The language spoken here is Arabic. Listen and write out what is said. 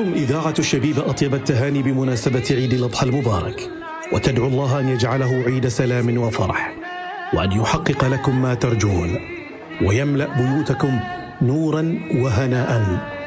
لكم إذاعة الشبيبة أطيب التهاني بمناسبة عيد الأضحى المبارك، وتدعو الله أن يجعله عيد سلام وفرح، وأن يحقق لكم ما ترجون، ويملأ بيوتكم نورا وهناء.